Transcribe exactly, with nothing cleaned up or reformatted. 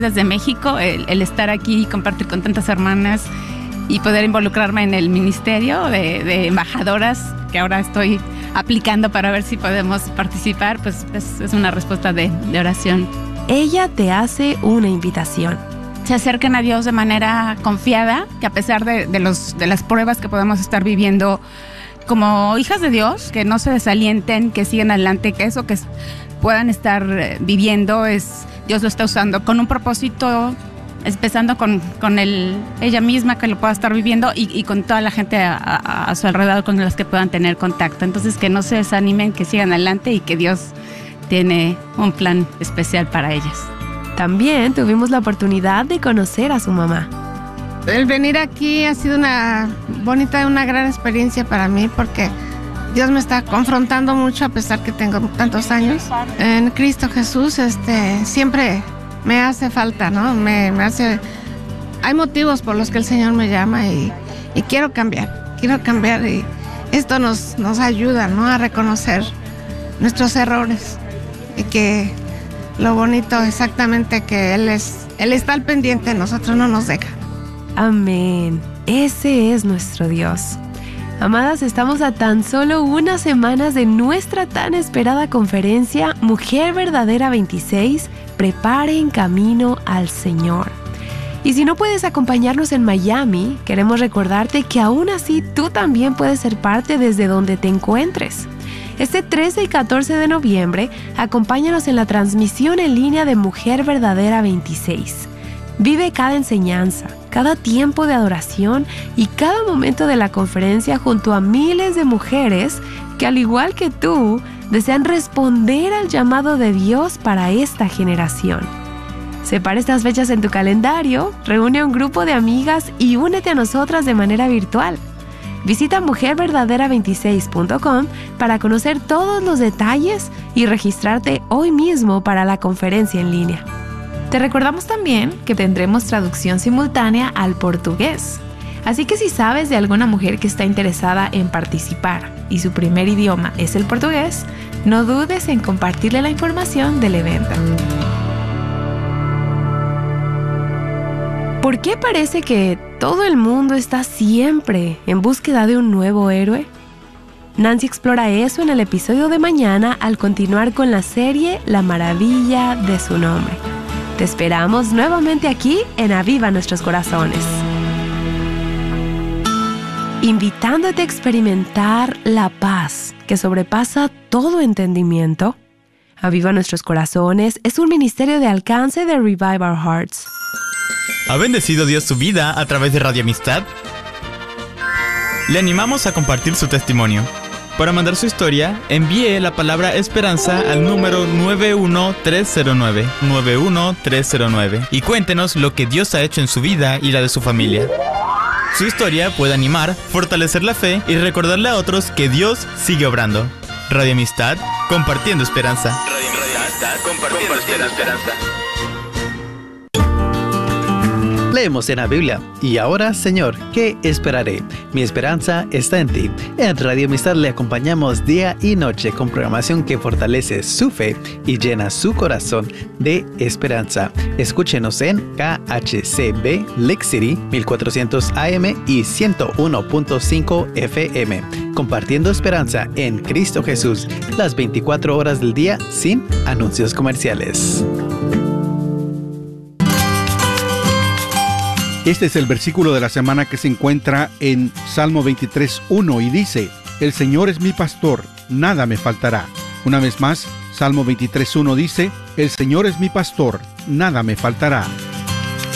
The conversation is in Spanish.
Desde México, el, el estar aquí y compartir con tantas hermanas y poder involucrarme en el ministerio de, de embajadoras que ahora estoy aplicando para ver si podemos participar, pues es, es una respuesta de, de oración. Ella te hace una invitación. Se acerquen a Dios de manera confiada, que a pesar de, de, los, de las pruebas que podemos estar viviendo como hijas de Dios, que no se desalienten, que sigan adelante, que eso que puedan estar viviendo, es Dios lo está usando con un propósito, empezando con, con el, ella misma que lo pueda estar viviendo y, y con toda la gente a, a, a su alrededor con las que puedan tener contacto. Entonces que no se desanimen, que sigan adelante y que Dios tiene un plan especial para ellas. También tuvimos la oportunidad de conocer a su mamá. El venir aquí ha sido una bonita, una gran experiencia para mí porque Dios me está confrontando mucho a pesar que tengo tantos años. En Cristo Jesús este, siempre me hace falta, ¿no? Me, me hace... Hay motivos por los que el Señor me llama y, y quiero cambiar, quiero cambiar y esto nos, nos ayuda, ¿no? A reconocer nuestros errores y que lo bonito exactamente que Él es, Él está al pendiente, nosotros no nos deja. Amén. Ese es nuestro Dios. Amadas, estamos a tan solo unas semanas de nuestra tan esperada conferencia Mujer Verdadera veintiséis, Preparen Camino al Señor. Y si no puedes acompañarnos en Miami, queremos recordarte que aún así tú también puedes ser parte desde donde te encuentres. Este trece y catorce de noviembre, acompáñanos en la transmisión en línea de Mujer Verdadera veintiséis. Vive cada enseñanza, cada tiempo de adoración y cada momento de la conferencia junto a miles de mujeres que, al igual que tú, desean responder al llamado de Dios para esta generación. Separa estas fechas en tu calendario, reúne a un grupo de amigas y únete a nosotras de manera virtual. Visita mujer verdadera veintiséis punto com para conocer todos los detalles y registrarte hoy mismo para la conferencia en línea. Te recordamos también que tendremos traducción simultánea al portugués. Así que si sabes de alguna mujer que está interesada en participar y su primer idioma es el portugués, no dudes en compartirle la información del evento. ¿Por qué parece que todo el mundo está siempre en búsqueda de un nuevo héroe? Nancy explora eso en el episodio de mañana al continuar con la serie La Maravilla de su Nombre. Te esperamos nuevamente aquí en Aviva Nuestros Corazones, invitándote a experimentar la paz que sobrepasa todo entendimiento. Aviva Nuestros Corazones es un ministerio de alcance de Revive Our Hearts. ¿Ha bendecido Dios su vida a través de Radio Amistad? Le animamos a compartir su testimonio. Para mandar su historia, envíe la palabra esperanza al número nueve uno tres cero nueve, nueve uno tres cero nueve y cuéntenos lo que Dios ha hecho en su vida y la de su familia. Su historia puede animar, fortalecer la fe y recordarle a otros que Dios sigue obrando. Radio Amistad, compartiendo esperanza. Radio Amistad, compartiendo esperanza. Leemos en la Biblia, y ahora, Señor, ¿qué esperaré? Mi esperanza está en ti. En Radio Amistad le acompañamos día y noche con programación que fortalece su fe y llena su corazón de esperanza. Escúchenos en K H C B Lake City mil cuatrocientos A M y ciento uno punto cinco F M, compartiendo esperanza en Cristo Jesús, las veinticuatro horas del día sin anuncios comerciales. Este es el versículo de la semana que se encuentra en Salmo veintitrés uno y dice: El Señor es mi pastor, nada me faltará. Una vez más, Salmo veintitrés uno dice: El Señor es mi pastor, nada me faltará.